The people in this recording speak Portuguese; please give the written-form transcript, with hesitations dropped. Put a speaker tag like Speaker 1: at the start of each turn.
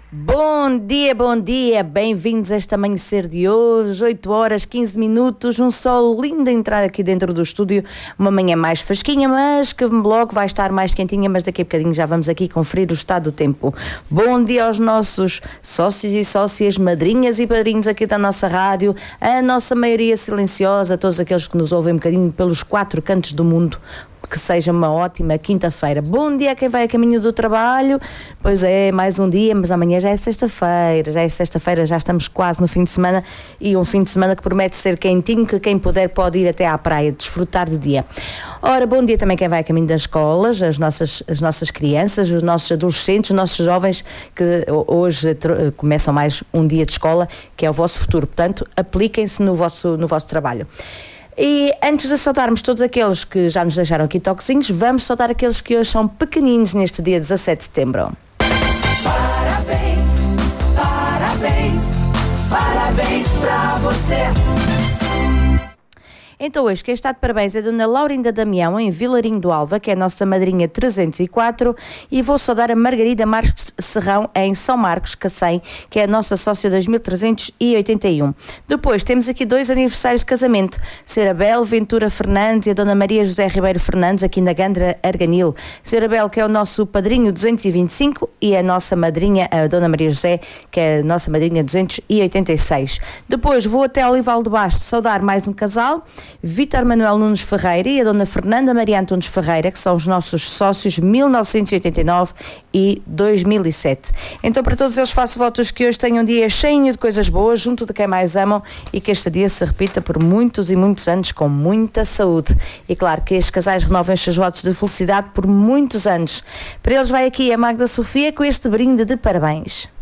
Speaker 1: Bom dia, bem-vindos a este amanhecer de hoje, 8 horas, 15 minutos, um sol lindo a entrar aqui dentro do estúdio, uma manhã mais fresquinha, mas que logo vai estar mais quentinha, mas daqui a bocadinho já vamos aqui conferir o estado do tempo. Bom dia aos nossos sócios e sócias, madrinhas e padrinhos aqui da nossa rádio, a nossa maioria silenciosa, todos aqueles que nos ouvem um bocadinho pelos 4 cantos do mundo. Que seja uma ótima quinta-feira. Bom dia a quem vai a caminho do trabalho. Pois é, mais um dia, mas amanhã já é sexta-feira, já estamos quase no fim de semana, e um fim de semana que promete ser quentinho, que quem puder pode ir até à praia, desfrutar do dia. Ora, bom dia também quem vai a caminho das escolas, as nossas crianças, os nossos adolescentes, os nossos jovens, que hoje começam mais um dia de escola, que é o vosso futuro. Portanto, apliquem-se no vosso trabalho. E antes de saudarmos todos aqueles que já nos deixaram aqui toquezinhos, vamos saudar aqueles que hoje são pequeninos neste dia 17 de setembro.
Speaker 2: Parabéns, parabéns, parabéns pra você.
Speaker 1: Então hoje quem está de parabéns é a Dona Laurinda Damião, em Vilarinho do Alva, que é a nossa madrinha 304, e vou saudar a Margarida Marques Serrão, em São Marcos, Cacém, que é a nossa sócia 2381. Depois temos aqui 2 aniversários de casamento, Sra. Abel Ventura Fernandes e a Dona Maria José Ribeiro Fernandes, aqui na Gandra Arganil. Sra. Abel, que é o nosso padrinho 225, e a nossa madrinha, a Dona Maria José, que é a nossa madrinha 286. Depois vou até Olival de Basto saudar mais um casal, Vítor Manuel Nunes Ferreira e a Dona Fernanda Maria Antunes Ferreira, que são os nossos sócios 1989 e 2007. Então para todos eles faço votos que hoje tenham um dia cheio de coisas boas, junto de quem mais amam, e que este dia se repita por muitos e muitos anos com muita saúde. E claro que estes casais renovem os seus votos de felicidade por muitos anos. Para eles vai aqui a Magda Sofia com este brinde de parabéns.